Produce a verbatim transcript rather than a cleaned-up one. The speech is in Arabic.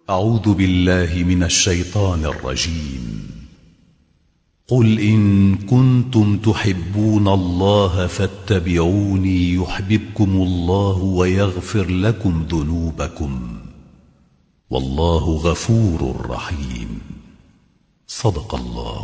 أعوذ بالله من الشيطان الرجيم. قل إن كنتم تحبون الله فاتبعوني يحببكم الله ويغفر لكم ذنوبكم والله غفور رحيم. صدق الله.